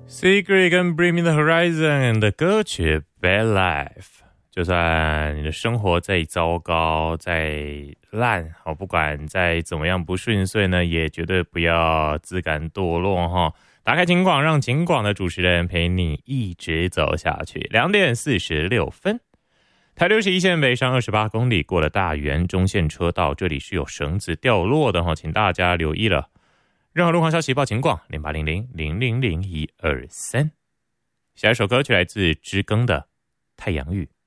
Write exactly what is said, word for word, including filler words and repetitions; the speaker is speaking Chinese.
Secret 跟 Bring Me the Horizon 的歌曲 Bad Life， 就算你的生活再糟糕再烂，不管再怎么样不顺遂呢，也绝对不要自甘堕落哈。打开警广，让警广的主持人陪你一直走下去。两点四十六分，台六十一线北上二十八公里，过了大园中线车道，这里是有绳子掉落的哈，请大家留意了。任何路况消息报警广零八零零零零零一二三。下一首歌曲来自知更的《太阳雨》。